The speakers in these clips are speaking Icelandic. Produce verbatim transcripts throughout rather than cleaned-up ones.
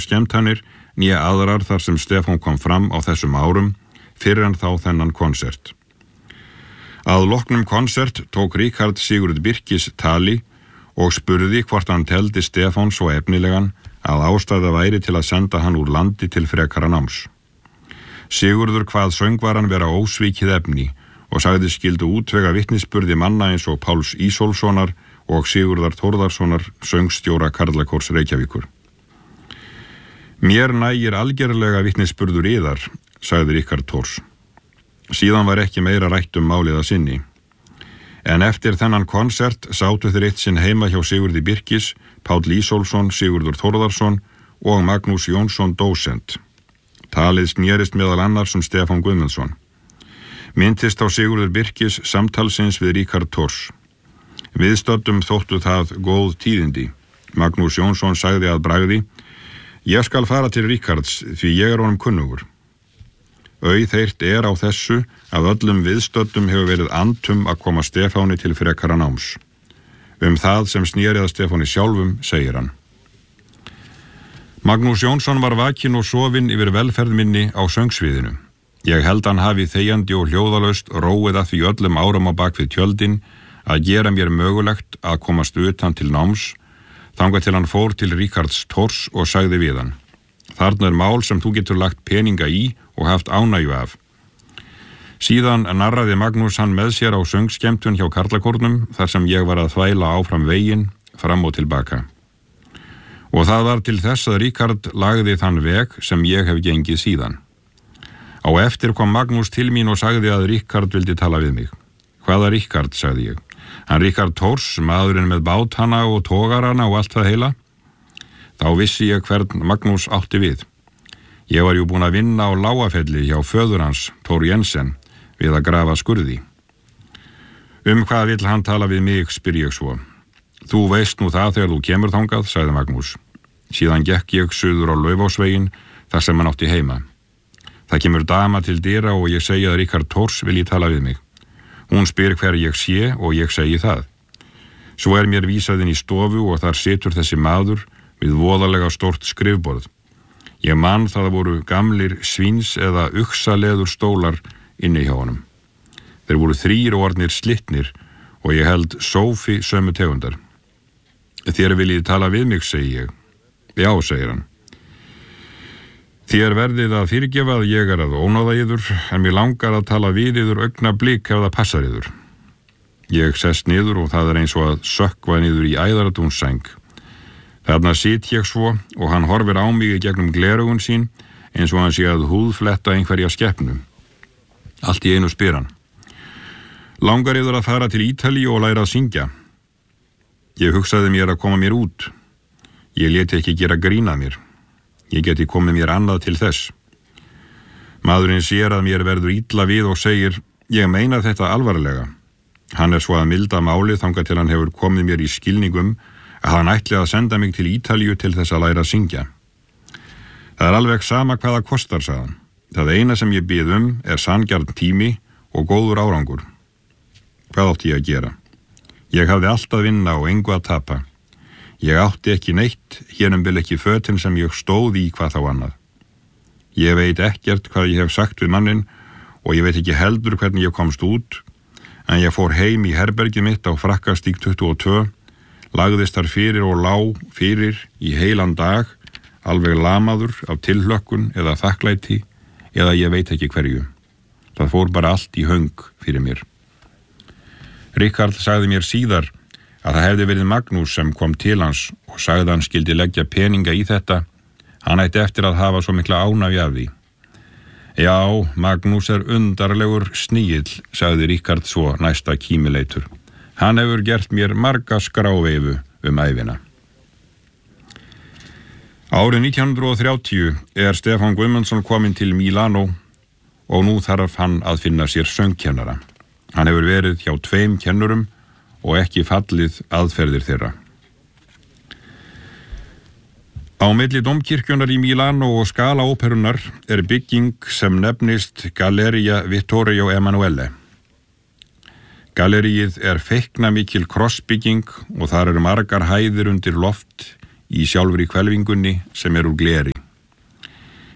skemmtanir né aðrar þar sem Stefán kom fram á þessum árum fyrir en þá þennan konsert. Að loknum konsert tók Ríkharð Sigurð Birkis tali og spurði hvort hann teldi Stefán svo efnilegan að ástæða væri til að senda hann úr landi til frekara náms. Sigurður kvað söngvaran vera ósvikið efni og sagði skildu útvega vitnisburði manna eins og Páls Ísólfssonar og Sigurðar Þórðarssonar söngstjóra Karlakórs Reykjavíkur. Mér nægir algerlega vitnisburður yðar, sagði Ríkharð Thors. Síðan var ekki meira rætt um málið að sinni. En eftir þennan konsert sátu þeir eitt sinn heima hjá Sigurði Birkis, Páll Ísólfsson, Sigurður Þórðarsson og Magnús Jónsson dósent. Talið snérist meðal annars um Stefán Guðmundsson. Myndist á Sigurður Birkis samtalsins við Ríkharð Thors. Viðstöddum þóttu það góð tíðindi. Magnús Jónsson sagði að bragði: Ég skal fara til Ríkharðs því ég er honum kunnugur. Auðheyrt er á þessu að öllum viðstöddum hefur verið antum að koma Stefáni til frekara náms. Um það sem snérið að Stefáni sjálfum, segir hann. Magnús Jónsson var vakinn og sofinn yfir velferð minni á söngsviðinu. Ég held hann hafi þegjandi og hljóðalaust róið að því öllum árum á bak við tjöldin að gera mér mögulegt að komast utan til náms, þangað til hann fór til Ríkharðs Thors og sagði við hann: Þarna er mál sem þú getur lagt peninga í og haft ánægju af. Síðan narraði Magnús hann með sér á söngskemmtun hjá Karlakórnum þar sem ég var að þvæla áfram veginn, fram og tilbaka. Og það var til þess að Ríkharð lagði þann veg sem ég hef gengið síðan. Á eftir kom Magnús til mín og sagði að Ríkharð vildi tala við mig. Hvaða Ríkharð, sagði ég. Hann Ríkharð Thors, maðurinn með bátana og togarana og allt það heila. Þá vissi ég hvern Magnús átti við. Ég var jú búin að vinna á Lágafelli hjá föður hans, Thor Jensen, við að grafa skurði. Um hvað vill hann tala við mig, spyr ég svo. Þú veist nú það þegar þú kemur þangað, sagði Magnús. Síðan gekk ég suður á Laufásveginn þar sem hann átti heima. Það kemur dama til dyra og ég segi að Ríkharð Thors vilji tala við mig. Hún spyr hver ég sé og ég segi það. Svo er mér vísað inn í stofu og þar situr þessi maður við voðalega stórt skrifborð. Ég man það voru gamlir svíns eða uxaleður stólar inni hjá honum. Þeir voru þrír og orðnir slitnir og ég held sófi sömu tegundar. Þér viljið tala við mig, segi ég. Já, segir hann. Þér verðið að fyrirgefa að ég er að ónáða yður, en mér langar að tala við yður augnablik ef það passar yður. Ég sest niður og það er eins og að sökkva niður í æðaradúnssæng. Þarna sit ég svo og hann horfir á mig í gegnum glerugun sín eins og hann sé að húðfletta einhverja skepnu. Allt í einu spyr hann: Langar yður að fara til Ítalíu og læra að syngja? Ég hugsaði mér að koma mér út. Ég léti ekki gera grín að mér. Ég geti komið mér annað til þess. Maðurinn sér að mér verður illa við og segir: Ég meina þetta alvarlega. Hann er svo að milda málið þangað til hann hefur komið mér í skilningum að hann ætli að senda mig til Ítalíu til þess að læra að syngja. Það er alveg sama hvað það kostar, sagðan. Það eina sem ég bið um er sanngjarn tími og góður árangur. Hvað átti ég að gera? Ég hafði allt að vinna og engu að tapa. Ég átti ekki neitt, hérnum bil ekki fötin sem ég stóð í hvað þá annað. Ég veit ekkert hvað ég hef sagt við mannin og ég veit ekki heldur hvernig ég komst út, en ég fór heim í herbergið mitt á Frakkastíg tuttugu og tvö, lagðist þar fyrir og lá fyrir í heilan dag, alveg lamaður af tilhlökkun eða þakklæti, eða ég veit ekki hverju. Það fór bara allt í höng fyrir mér. Ríkharð sagði mér síðar að það hefði verið Magnús sem kom til hans og sagði hann skildi leggja peninga í þetta. Hann ætti eftir að hafa svo mikla ánægju af því. Já, Magnús er undarlegur sníill, sagði Ríkharð svo næsta kímileitur. Hann hefur gert mér marga skráveifu um ævina. Árið nítján hundruð og þrjátíu er Stefán Guðmundsson kominn til Mílanó og nú þarf hann að finna sér söngkennara. Hann hefur verið hjá tveim kennurum og ekki fallið aðferðir þeirra. Á milli dómkirkjunar í Mílanó og Skalaóperunnar er bygging sem nefnist Galleria Vittorio Emanuele. Galleríið er feiknamikil krossbygging og þar eru margar hæðir undir loft í sjálfri hvelfingunni sem er úr gleri.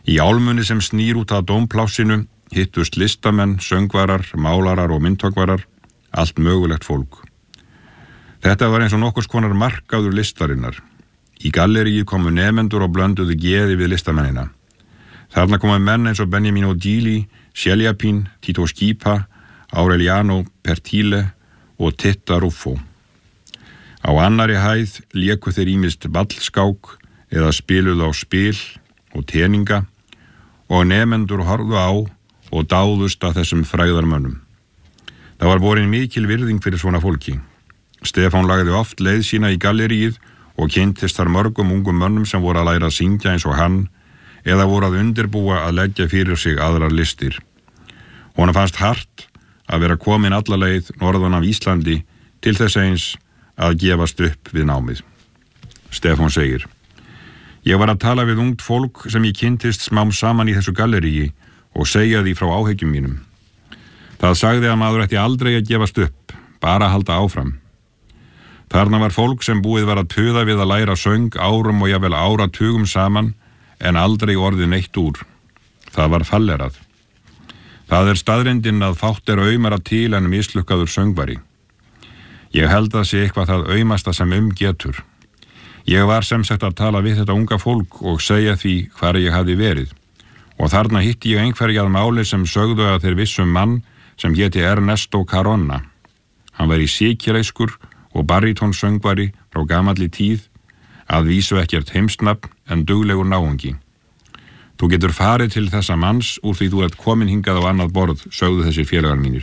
Í álmunni sem snýr út að dómplásinu hittust listamenn, söngvarar, málarar og myndhöggvarar, allt mögulegt fólk. Þetta var eins og nokkurs konar markaður listarinnar. Í galleríi komu nemendur og blönduðu geði við listamennina. Þarna komu menn eins og Beniamino Gili, Sceljapin, Tito Schipa, Aureliano Pertile og Titta Ruffo. Á annari hæð léku þeir ýmist ballskák eða spiluðu á spil og teninga og nemendur horfðu á og dáðust að þessum frægðarmönnum. Það var borin mikil virðing fyrir svona fólki. Stefán lagði oft leið sína í galleríið og kynntist þar mörgum ungum mönnum sem voru að læra að syngja eins og hann eða voru að undirbúa að leggja fyrir sig aðrar listir. Honum fannst hart að vera komin alla leið norðan af Íslandi til þess eins að gefast upp við námið. Stefán segir: Ég var að tala við ungt fólk sem ég kynntist smám saman í þessu galleríi og segja því frá áhyggjum mínum. Það sagði að maður ætti aldrei að gefast upp, bara að halda áfram. Þarna var fólk sem búið var að puða við að læra söng árum og jafnvel áratugum saman en aldrei orðið neitt úr. Það var fallerað. Það er staðreyndin að fátt er aumara til en mislukkaður söngvari. Ég held að sé eitthvað það aumasta sem um getur. Ég var sem sagt að tala við þetta unga fólk og segja því hvar ég hafði verið. Og þarna hitti ég einhverja að máli sem sögðu að þeir vissum mann sem héti Ernesto Caronna. Hann var í síkireiskur og barítónsöngvari frá gamalli tíð, að vísu ekkert heimsnafn en duglegur náungi. Þú getur farið til þessa manns úr því þú ert komin hingað á annað borð, sögðu þessir félagar mínir.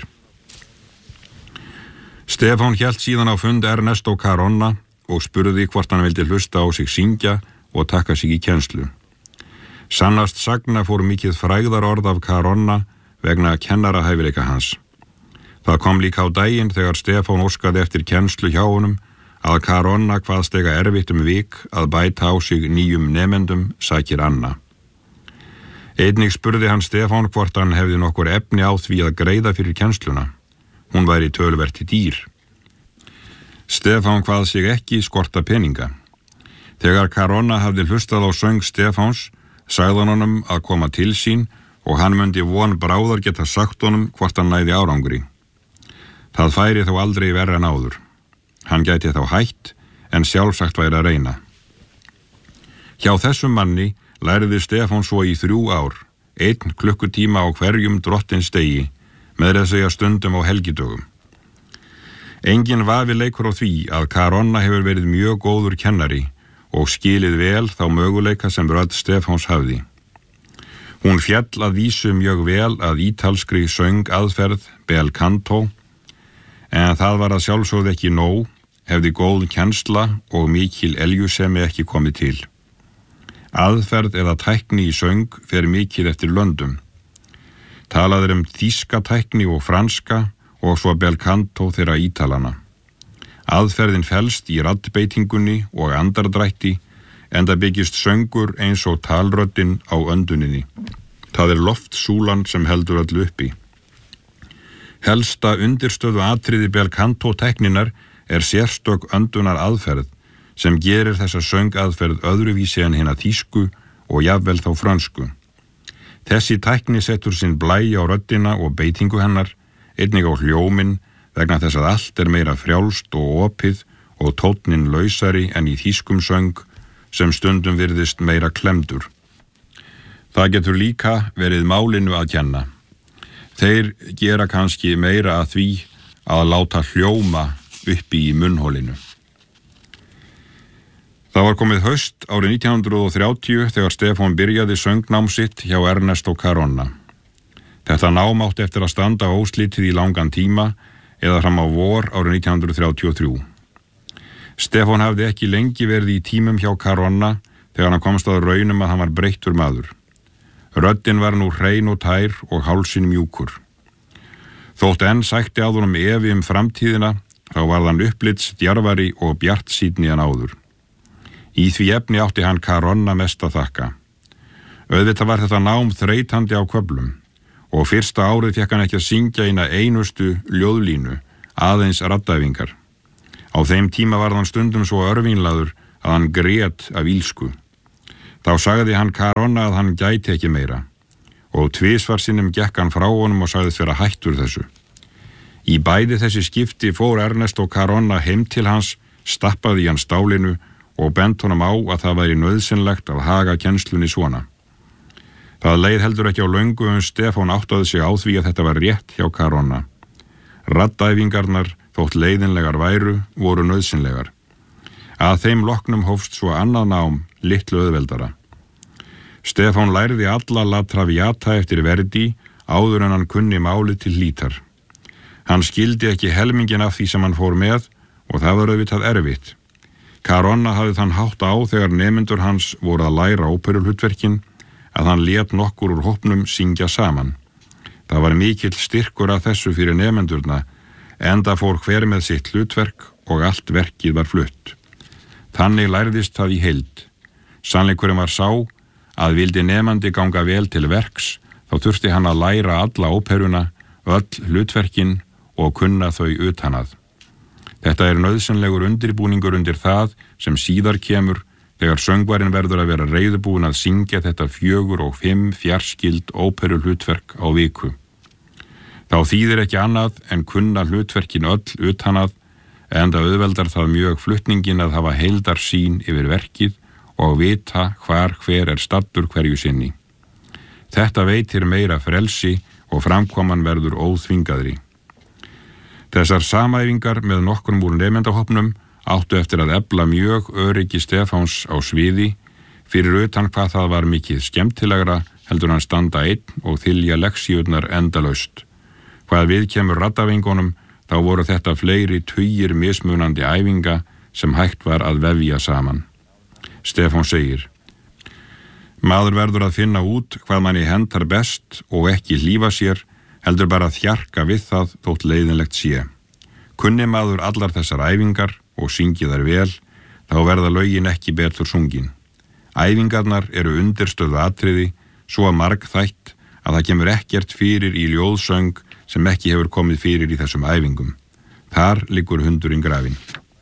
Stefán hélt síðan á fund Ernesto Caronna og spurði hvort hann vildi hlusta á sig syngja og taka sig í kennslu. Sannast sagna fór mikið frægðarorð af Caronna vegna kennarahæfileika hans. Það kom líka á daginn þegar Stefán óskaði eftir kennslu hjá honum að Caronna kvaðst eiga erfitt um vik að bæta á sig nýjum nemendum, sakir Anna. Einnig spurði hann Stefán hvort hann hefði nokkur efni á því að greiða fyrir kennsluna. Hún væri töluvert dýr. Stefán kvað sig ekki skorta peninga. Þegar Caronna hafði hlustað á söng Stefáns, sagði hann honum að koma til sín og hann myndi von bráðar geta sagt honum hvort hann næði árangri. Það færi þó aldrei verra en áður. Hann gæti þá hætt, en sjálfsagt væri að reyna. Hjá þessum manni lærði Stefán svo í þrjú ár, einn klukkutíma á hverjum drottins degi, með að segja stundum á helgidögum. Engin vafi leikur á því að Caronna hefur verið mjög góður kennari og skilið vel þá möguleika sem rödd Stefáns hafði. Hún fjall að vísu mjög vel að ítalskri söngaðferð bel canto, en það var að sjálfsögðu ekki nóg, hefði góð kennsla og mikil eljusemi ekki komið til. Aðferð eða tækni í söng fer mikil eftir löndum. Talað er um þýska tækni og franska og svo bel canto þeirra ítalana. Aðferðin felst í raddbeitingunni og andardrætti, enda byggist söngur eins og talröddin á önduninni. Það er loftsúlan sem heldur öllu uppi. Helsta undirstöðu atriði bel canto tekninar er sérstök öndunar aðferð sem gerir þessa söngaðferð öðruvísi en hina þýsku og jafnvel þá frönsku. Þessi tækni setur sinn blæ á röddina og beitingu hennar, einnig á hljóminn, vegna þess að allt er meira frjálst og opið og tónninn lausari en í þýskum söng sem stundum virðist meira klemdur. Það getur líka verið málinu að kenna. Þeir gera kannski meira að því að láta hljóma uppi í munnholinu. Það var komið haust árið nítján hundruð þrjátíu þegar Stefán byrjaði söngnám sitt hjá Ernesto Caronna. Þetta nám átti eftir að standa óslítið í langan tíma eða fram á vor árið nítján hundruð þrjátíu og þrjú. Stefán hafði ekki lengi verið í tímum hjá Caronna þegar hann komst að raunum að hann var breyttur maður. Röddin var nú hrein og tær og hálsinn mjúkur. Þótt enn sækti að honum efi um framtíðina, þá var hann upplits djarfari og bjartsýnni en áður. Í því efni átti hann Caronna mest að þakka. Auðvitað var þetta nám þreytandi á köflum og fyrsta árið fékk hann ekki að syngja eina einustu ljóðlínu, aðeins raddæfingar. Á þeim tíma var hann stundum svo örvínlaður að hann grét af ílsku. Þá sagði hann Karonna að hann gæti ekki meira og tvisvar sinnum gekk hann frá honum og sagðist vera hættur þessu. Í bæði þessi skipti fór Ernest og Karonna heim til hans, stappaði í hann stálinu og bent honum á að það væri nauðsynlegt að haga kennslunni svona. Það leið heldur ekki á löngu en Stefán áttaði sig á því að þetta var rétt hjá Karonna. Raddæfingarnar, þótt leiðinlegar væru, voru nauðsynlegar. Að þeim loknum hófst svo annað nám, litlu auðveldara. Stefán lærði alla La Traviata eftir Verdi áður en hann kunni málið til hlítar. Hann skildi ekki helmingin af því sem hann fór með og það var auðvitað erfitt. Karonna hafði þann hátt á þegar nemendur hans voru að læra óperuhlutverkin að hann lét nokkur úr hópnum syngja saman. Það var mikill styrkur að þessu fyrir nemendurna, enda fór hver með sitt hlutverk og allt verkið var flutt. Þannig lærðist það í heild. Sannleikurinn var sá að vildi nemandi ganga vel til verks, þá þurfti hann að læra alla óperuna, öll hlutverkin og kunna þau utanað. Þetta er nauðsynlegur undirbúningur undir það sem síðar kemur þegar söngvarinn verður að vera reiðubúin að syngja þetta fjögur og fimm fjarskild óperu hlutverk á viku. Þá þýðir ekki annað en kunna hlutverkin öll utanað, enda auðveldar það mjög flutningin að hafa heildar sýn yfir verkið og vita hvar hver er staddur hverju sinni. Þetta veitir meira frelsi og framkoman verður óþvingaðri. Þessar samæfingar með nokkrum úr nemendahópnum áttu eftir að efla mjög öryggi Stefáns á sviði, fyrir utan hvað það var mikið skemmtilegra heldur hann standa einn og þylja leksíurnar endalaust. Hvað við kemur raddavingunum, þá voru þetta fleiri tugir mismunandi æfinga sem hægt var að vefja saman. Stefán segir: Maður verður að finna út hvað manni hentar best og ekki hlífa sér, heldur bara að þjarka við það þótt leiðinlegt sé. Kunni maður allar þessar æfingar og syngi þær vel, þá verða lögin ekki betur sungin. Æfingarnar eru undirstöðu atriði, svo margþætt að það kemur ekkert fyrir í ljóðsöng sem ekki hefur komið fyrir í þessum æfingum. Þar liggur hundurinn grafinn.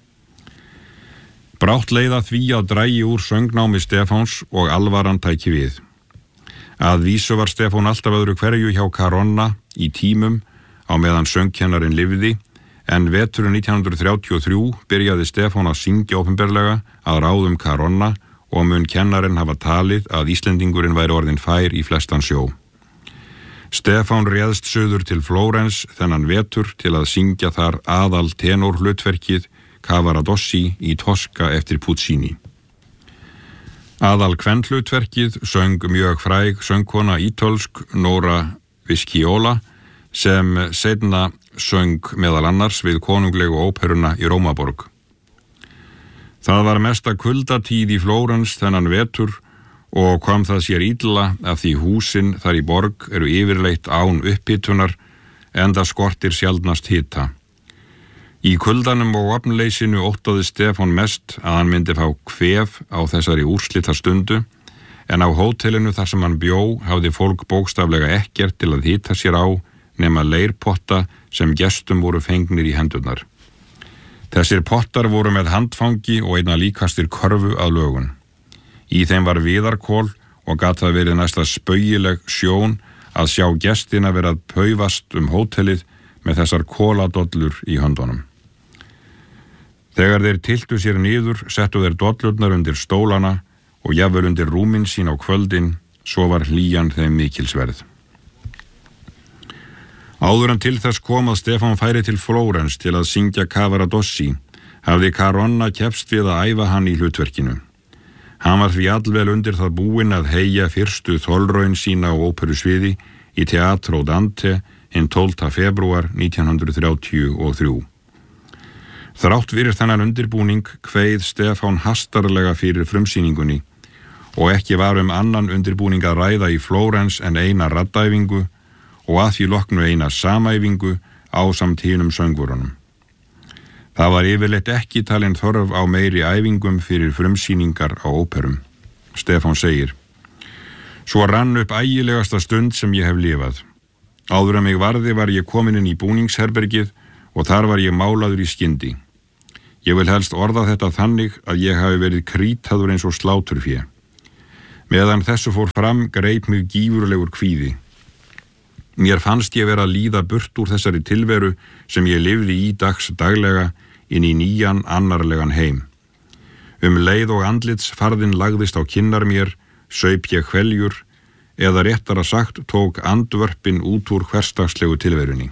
Brátt leiða því að drægi úr söngnámi Stefáns og alvaran tæki við. Að vísu var Stefán alltaf öðru hverju hjá Karonna í tímum á meðan söngkennarinn lifði, en veturinn nítján hundruð þrjátíu og þrjú byrjaði Stefán að syngja opinberlega að ráðum Karonna og mun kennarinn hafa talið að Íslendingurinn væri orðinn fær í flestan sjó. Stefán réðst suður til Flórens þennan vetur til að syngja þar aðal tenórhlutverkið Cavaradossi í Tosca eftir Puccini. Aðal kvenhlutverkið söng mjög fræg söngkona ítölsk Nora Visciola sem seinna söng meðal annars við konunglegu óperuna í Rómaborg. Það var mesta kuldatíð í Flórens þennan vetur og kom það sér illa af því húsin þar í borg eru yfirleitt án upphitunar enda skortir sjaldnast hita. Í kuldanum og vopnleysinu óttaði Stefán mest að hann myndi fá kvef á þessari úrslita stundu, en á hótelinu þar sem hann bjó hafði fólk bókstaflega ekkert til að hita sér á nema leirpotta sem gestum voru fengnir í hendurnar. Þessir pottar voru með handfangi og einna líkastir körfu að lögun. Í þeim var viðarkol og gat það verið næsta spaugileg sjón að sjá gestina vera að paufast um hótelið með þessar koladollur í höndunum. Þegar þeir tyltu sér niður, settu þeir dollurnar undir stólana og jafnvel undir rúmin sín á kvöldin, svo var hlýjan þeim mikilsverð. Áður en til þess kom að Stefán færi til Flórens til að syngja Cavaradossi, hafði Karonna keppst við að æfa hann í hlutverkinu. Hann var því allvel undir það búinn að heyja fyrstu þolraun sína á óperusviði í Teatro Dante hinn tólfta febrúar nítján hundruð þrjátíu og þrjú. Þrátt fyrir þennan undirbúning kveið Stefán hastarlega fyrir frumsýningunni og ekki var um annan undirbúning að ræða í Flórens en eina raddæfingu og að því loknu eina samæfingu ásamt hinum söngvurunum. Það var yfirleitt ekki talin þörf á meiri æfingum fyrir frumsýningar á óperum. Stefán segir: Svo rann upp ægilegasta stund sem ég hef lifað. Áður en mig varði var ég komin inn í búningsherbergið og þar var ég málaður í skyndi. Ég vil helst orða þetta þannig að ég hafi verið krítaður eins og sláturfé. Meðan þessu fór fram greip mig gífurlegur kvíði. Mér fannst ég vera að líða burt úr þessari tilveru sem ég lifði í dags daglega inn í nýjan annarlegan heim. Um leið og andlitsfarðin lagðist á kinnar mér, saup ég hveljur, eða réttara sagt tók andvörpin út úr hversdagslegu tilverunni.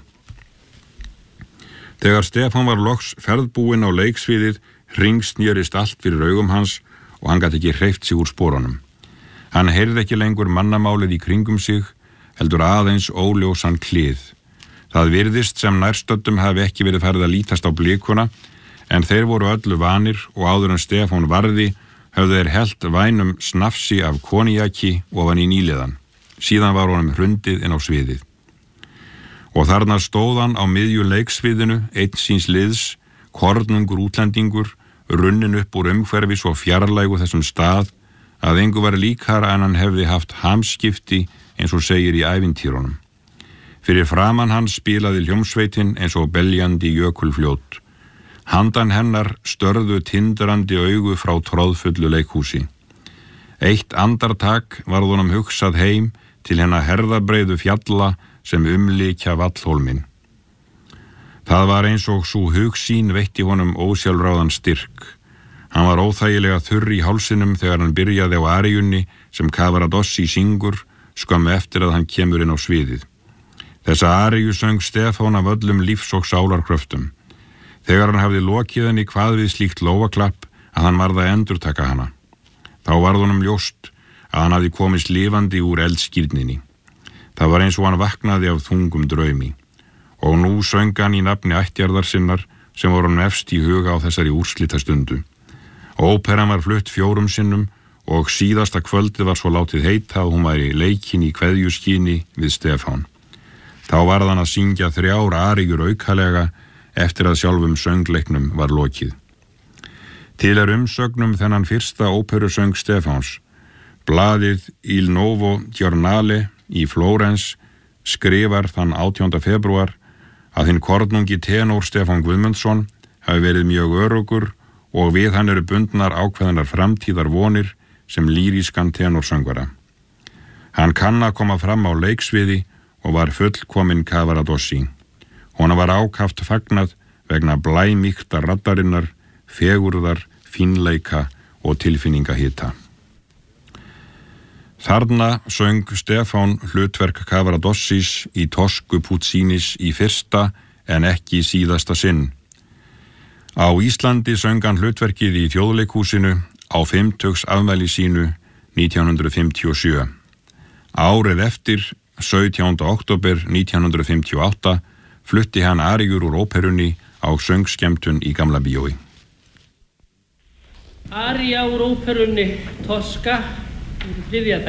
Þegar Stefán var loks ferðbúinn á leiksviðið, hringsnérist allt fyrir augum hans og hann gat ekki hreyft sig úr sporunum. Hann heyrði ekki lengur mannamálið í kringum sig, heldur aðeins óljósan klið. Það virðist sem nærstöddum hafi ekki verið farið að lítast á blikuna, en þeir voru öllu vanir og áður en Stefán varði höfðu þeir hellt vænum snafsi af koníaki ofan í nýliðan. Síðan var honum hrundið inn á sviðið. Og þarna stóð hann á miðju leiksviðinu, einn síns liðs, kornungur útlendingur, runnin upp úr umhverfi svo fjarlægu þessum stað, að engu var líkara en hann hefði haft hamskipti eins og segir í ævintýrunum. Fyrir framan hans spilaði hljómsveitin eins og beljandi jökulfljót. Handan hennar störðu tindrandi augu frá troðfullu leikhúsi. Eitt andartak varð honum hugsað heim til hennar herðabreiðu fjalla sem umlykja vallhólminn. Það var eins og sú hugsýn veitti honum ósjálfráðan styrk. Hann var óþægilega þurr í hálsinum þegar hann byrjaði á aríunni sem Cavaradossi syngur skömmu eftir að hann kemur inn á sviðið. Þessa aríu söng Stefán af öllum lífs- og sálarkröftum. Þegar hann hafði lokið henni hvað við slíkt lófaklapp að hann varð að endurtaka hana. Þá varð honum ljóst að hann hafði komist lifandi úr eldskírninni. Það var eins og hann vaknaði af þungum draumi. Og nú söng hann í nafni ættjarðar sinnar sem voru hann efst í huga á þessari úrslitastundu. Óperan var flutt fjórum sinnum og síðasta kvöldið var svo látið heita að hún væri leikin í kveðjuskíni við Stefán. Þá varð hann að syngja þrjár aríur aukalega eftir að sjálfum söngleiknum var lokið. Til er umsögnum þennan fyrsta óperusöng Stefáns. Blaðið Il Nuovo Giornale í Flórens skrifar þann átjánda febrúar að hinn kornungi tenór Stefán Guðmundsson hafi verið mjög örugur og við hann eru bundnar ákveðnar framtíðar vonir sem lýrískan tenorsöngvara. Hann kann að koma fram á leiksviði og var fullkominn Cavaradossi. Honum var ákaft fagnað vegna blæmýkta raddarinnar, fegurðar, fínleika og tilfinningahita. Þarna söng Stefán hlutverk Cavaradossis í Toscu Puccinis í fyrsta en ekki síðasta sinn. Á Íslandi söng hann hlutverkið í Þjóðleikhúsinu á fimmtugs afmæli sínu nítján hundruð fimmtíu og sjö. Árið eftir, sautjánda október nítján hundruð fimmtíu og átta, flutti hann aríur úr óperunni á söngskemmtun í Gamla bíói. Aría úr óperunni Tosca, þriðja